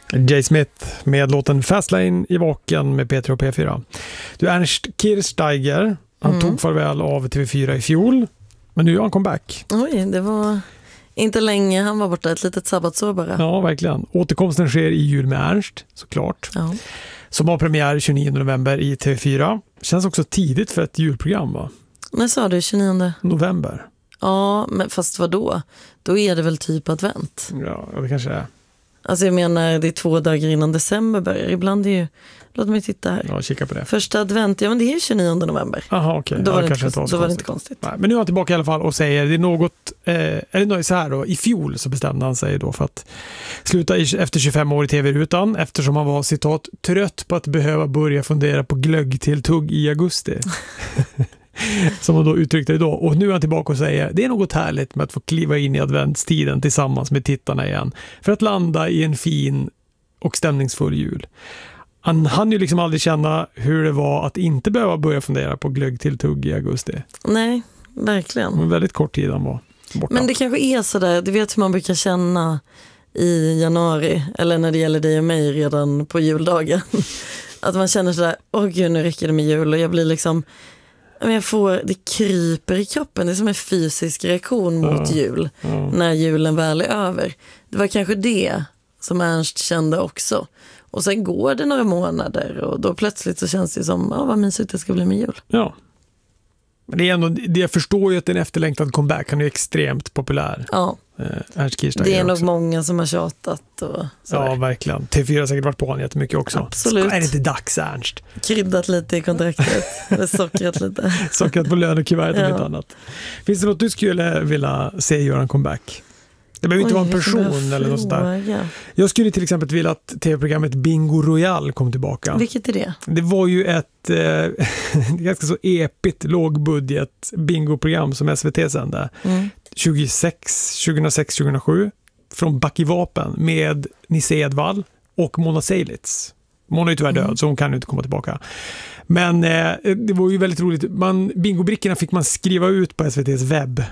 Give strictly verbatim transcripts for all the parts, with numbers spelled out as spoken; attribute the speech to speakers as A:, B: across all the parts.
A: Jay Smith med låten Fastlane i Vaken med P tre och P fyra. Du, Ernst Kirchsteiger, han mm. tog farväl av T V fyra i fjol, men nu är han comeback.
B: Oj, det var inte länge, han var borta ett litet sabbatsår bara.
A: Ja, verkligen. Återkomsten sker i Jul med Ernst, såklart. Ja. Som har premiär tjugonionde november i T V fyra. Känns också tidigt för ett julprogram, va?
B: När sa du? tjugonionde
A: november.
B: Ja, men fast vad då? Då är det väl typ advent.
A: Ja, det kanske är.
B: Alltså jag menar, det är två dagar innan december börjar. Ibland är ju, låt mig titta här.
A: Ja, kika på det.
B: Första advent, ja men det är ju tjugonionde november.
A: Jaha, okej. Okay.
B: Då, var,
A: ja,
B: det inte,
A: inte
B: då var det inte konstigt.
A: Nej, men nu är han tillbaka i alla fall och säger, det är något, eh, eller så här då, i fjol så bestämde han sig då för att sluta i, efter tjugofem år i tv-rutan, eftersom han var, citat, trött på att behöva börja fundera på glögg till tugg i augusti. Som han då uttryckte det då. Och nu är han tillbaka och säger, det är något härligt med att få kliva in i adventstiden tillsammans med tittarna igen. För att landa i en fin och stämningsfull jul. Han hann ju liksom aldrig känna hur det var att inte behöva börja fundera på glögg till tugg i augusti.
B: Nej, verkligen.
A: En väldigt kort tid han var borta.
B: Men det kanske är sådär, du vet hur man brukar känna i januari, eller när det gäller dig och mig redan på juldagen. Att man känner sådär, åh gud nu räcker det med jul, och jag blir liksom, jag får, det kryper i kroppen, det är som en fysisk reaktion mot ja, jul ja. När julen väl är över. Det var kanske det som Ernst kände också. Och sen går det några månader och då plötsligt så känns det som, ja vad mysigt det ska bli med jul.
A: Ja. Men det är ändå, det jag förstår ju att en efterlängtad comeback, han är ju extremt populär.
B: Ja.
A: Ernst Kirchsteiger
B: det är nog
A: också.
B: Många som har tjatat och sådär.
A: Ja, verkligen. T V fyra har säkert varit på honom jättemycket också.
B: Absolut.
A: Så är det inte dags, Ernst?
B: Kryddat lite i kontraktet. Eller sockrat lite.
A: Sockrat på lönekuvertet och
B: ja.
A: lite annat. Finns det något du skulle vilja se göra en comeback? Det behöver inte
B: Oj,
A: vara en person eller något sånt där. Jag skulle till exempel vilja att tv-programmet Bingo Royal kom tillbaka.
B: Vilket är det?
A: Det var ju ett eh, ganska så epigt lågbudget bingoprogram som S V T sände. Mm. tjugosex, tjugohundrasex tjugohundrasju från Back i Vapen med Nisse Edvall och Mona Seilitz. Mona är ju tyvärr död mm. så hon kan ju inte komma tillbaka. Men eh, det var ju väldigt roligt. Man, bingobrickorna fick man skriva ut på S V T:s webb.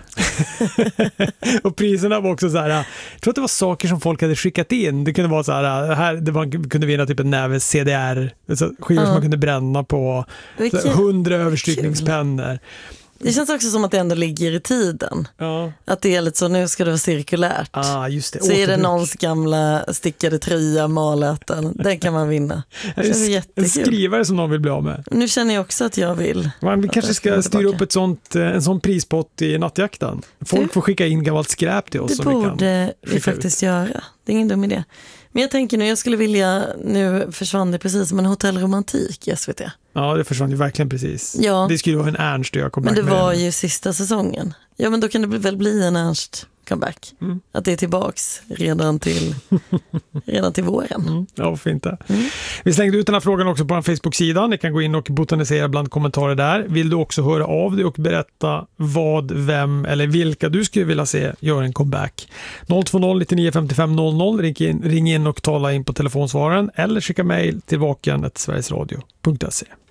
A: Och priserna var också så här, jag tror att det var saker som folk hade skickat in. Det kunde vara så här, här det var, kunde vinna typ en näve C D R, alltså skivor uh. som man kunde bränna på, hundra överstrykningspennor.
B: Det känns också som att det ändå ligger i tiden. Ja. Att det är lite så, nu ska det vara cirkulärt.
A: Ah, just det.
B: Så är det någons gamla stickade tröja, maläten. Den kan man vinna. Det känns jättekul.
A: En skrivare som någon vill bli av med.
B: Nu känner jag också att jag vill.
A: Man, vi kanske ska styra upp ett sånt, en sån prispott i nattjakten. Folk du, får skicka in gammalt skräp till oss.
B: Det borde vi, vi faktiskt ut. göra. Det är ingen dum idé. Men jag tänker nu, jag skulle vilja, nu försvann det precis som en hotellromantik i S V T.
A: Ja, det försvann ju verkligen precis.
B: Ja.
A: Det skulle vara en Ernst och jag kom
B: Men det var
A: med
B: ju sista säsongen. Ja, men då kan det väl bli en Ernst comeback. Mm. Att det är tillbaks redan till, redan till våren.
A: Mm. Ja, fint det. Mm. Vi slängde ut den här frågan också på en Facebook-sida. Ni kan gå in och botanisera bland kommentarer där. Vill du också höra av dig och berätta vad, vem eller vilka du skulle vilja se göra en comeback? noll två noll nittionio femtiofem noll noll. Ring in, ring in och tala in på telefonsvararen eller skicka mejl till vaken snabel-a sverigesradio punkt se.